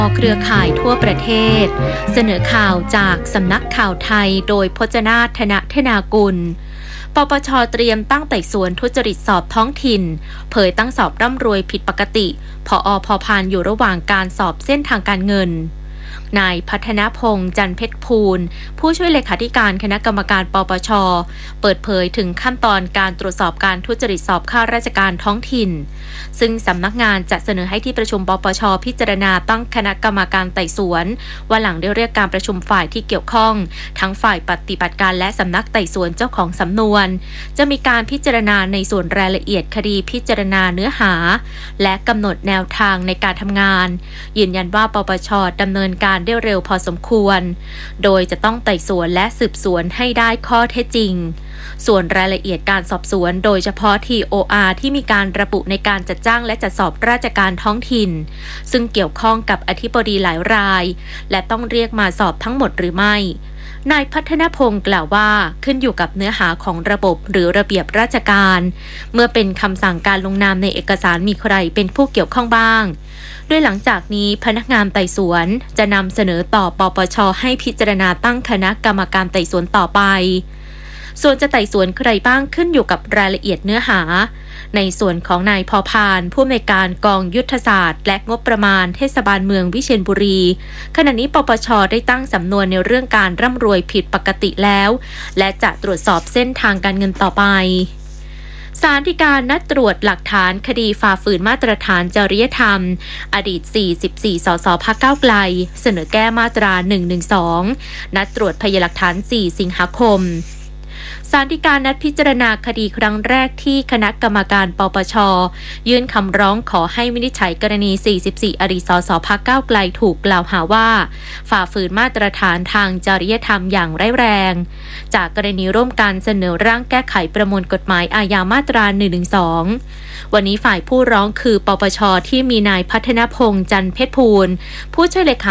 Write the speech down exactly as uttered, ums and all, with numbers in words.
เครือข่ายทั่วประเทศเสนอข่าวจากสำนักข่าวไทยโดยพจนาถ ธนธนากุลปปช.เตรียมตั้งไต่สวนทุจริตสอบท้องถิ่นเผยตั้งสอบร่ำรวยผิดปกติผอ.พพานอยู่ระหว่างการสอบเส้นทางการเงินนายพัฒนพงษ์จันเพชรภูลผู้ช่วยเลขาธิการคณะกรรมการปปช.เปิดเผยถึงขั้นตอนการตรวจสอบการทุจริตสอบข้าราชการท้องถิ่นซึ่งสำนักงานจะเสนอให้ที่ประชุมปปช.พิจารณาตั้งคณะกรรมการไต่สวนว่าหลังได้เรียกการประชุมฝ่ายที่เกี่ยวข้องทั้งฝ่ายปฏิบัติการและสำนักไต่สวนเจ้าของสำนวนจะมีการพิจารณาในส่วนรายละเอียดคดีพิจารณาเนื้อหาและกำหนดแนวทางในการทำงานยืนยันว่าปปช.ดำเนินการได้เร็วพอสมควรโดยจะต้องไต่สวนและสืบสวนให้ได้ข้อเท็จจริงส่วนรายละเอียดการสอบสวนโดยเฉพาะ ที โอ อาร์ ที่มีการระบุในการจัดจ้างและจัดสอบราชการท้องถิ่นซึ่งเกี่ยวข้องกับอธิบดีหลายรายและต้องเรียกมาสอบทั้งหมดหรือไม่นายพัฒนพงศ์กล่าวว่าขึ้นอยู่กับเนื้อหาของระบบหรือระเบียบราชการเมื่อเป็นคำสั่งการลงนามในเอกสารมีใครเป็นผู้เกี่ยวข้องบ้างโดยหลังจากนี้พนักงานไต่สวนจะนำเสนอต่อปปช.ให้พิจารณาตั้งคณะกรรมการไต่สวนต่อไปส่วนจะไต่สวนใครบ้างขึ้นอยู่กับรายละเอียดเนื้อหาในส่วนของนายพพานผู้อำนวยการกองยุทธศาสตร์และงบประมาณเทศบาลเมืองวิเชียรบุรีขณะนี้ปปช.ได้ตั้งสำนวนในเรื่องการร่ำรวยผิดปกติแล้วและจะตรวจสอบเส้นทางการเงินต่อไปศาลฎีกานัดตรวจหลักฐานคดีฝ่าฝืนมาตรฐานจริยธรรมอดีตสี่สิบสี่สสพรรคก้าวไกลเสนอแก้มาตราหนึ่งหนึ่งสองนัดตรวจพยานหลักฐานสี่สิงหาคมศาลฎีกานัดพิจารณาคดีครั้งแรกที่คณะกรรมการปปช.ยื่นคำร้องขอให้วินิจฉัยกรณีสี่สิบสี่อดีตสสพรรคก้าวไกลถูกกล่าวหาว่าฝ่าฝืนมาตรฐานทางจริยธรรมอย่างร้ายแรงจากกรณีร่วมกันเสนอร่างแก้ไขประมวลกฎหมายอาญามาตราหนึ่งหนึ่งสองวันนี้ฝ่ายผู้ร้องคือปปช.ที่มีนายพัฒนพงษ์จันเพชรภูลผู้ช่วยเลขา